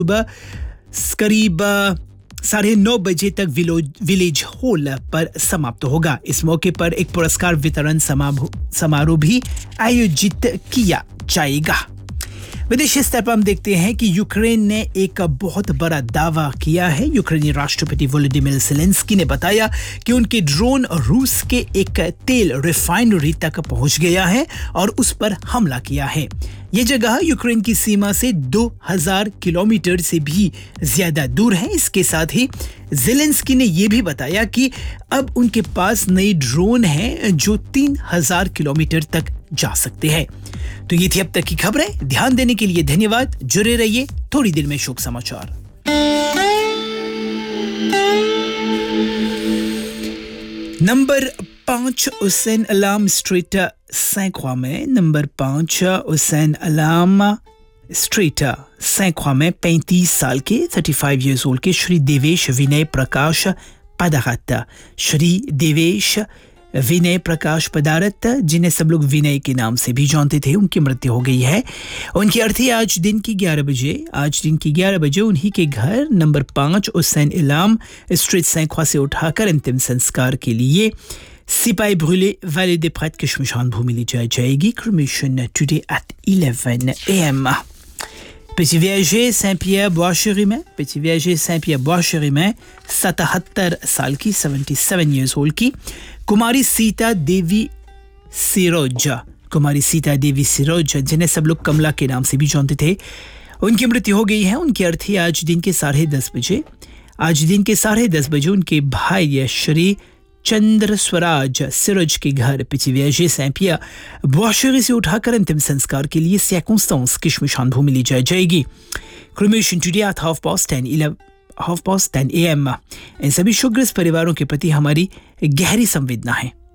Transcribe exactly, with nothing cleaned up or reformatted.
सुबह करीब साढ़े नौ बजे तक विलो- विलेज हॉल पर समाप्त होगा। इस मौके पर एक पुरस्कार वितरण समारोह समारोह भी आयोजित किया जाएगा। विदेशी स्तर पर हम देखते हैं कि यूक्रेन ने एक बहुत बड़ा दावा किया है। यूक्रेनी राष्ट्रपति वोलोदिमीर ज़ेलेंस्की ने बताया कि उनके ड्रोन रूस के एक तेल रिफाइनरी तक पहुंच गया है और उस पर हमला किया है। ये जगह यूक्रेन की सीमा से दो हज़ार किलोमीटर से भी ज्यादा दूर है। इसके साथ ही ज़ेलेंस्की ने यह भी बताया कि अब उनके पास नए ड्रोन हैं जो तीन हज़ार किलोमीटर तक जा सकते हैं। तो ये थी अब तक की खबरें। ध्यान देने के लिए धन्यवाद। जुड़े रहिए, थोड़ी देर में शोक समाचार। नंबर पांच हुसैन अलाम स्ट्रीट सैंखवा में नंबर पांच हुसैन अलाम स्ट्रीट सैंखवा में पैंतीस साल के पैंतीस इयर्स ओल्ड के श्री देवेश विनय प्रकाश पदारत श्री देवेश विनय प्रकाश पदारत, जिन्हें सब लोग विनय के नाम से भी जानते थे, उनकी मृत्यु हो गई है। उनकी अर्थी आज दिन की ग्यारह बजे आज दिन की ग्यारह बजे उन्हीं के घर नंबर पाँच हुसैन इलाम स्ट्रीट सैंखवा से उठाकर अंतिम संस्कार के लिए सिपाही ब्रूले वैली दे प्रेट की श्मशान भूमि ले जाई जाएगी। Cremation today at eleven A M. Petit Viager Saint-Pierre Bois-Chéry में Petit Viager Saint-Pierre Bois-Chéry में सतहत्तर साल की सतहत्तर इयर्स ओल्ड की कुमारी सीता देवी सिरोजा कुमारी सीता देवी सिरोजा, जिन्हें सब लोग कमला के नाम से भी जानते थे, उनकी मृत्यु हो गई है। उनकी अर्थी आज दिन के साढ़े दस बजे आज दिन के साढ़े दस बजे उनके भाई श्री चंद्र स्वराज सिरोज के घर पिछी वियाजे सैंपिया बोशेरी से उठाकर अंतिम संस्कार के लिए सैकोंस्तांस की श्मशान भूमि ली जाई जाएगी। Cremation today at half past ten half past ten A M. इन सभी शोकग्रस्त परिवारों के प्रति हमारी गहरी संवेदना है।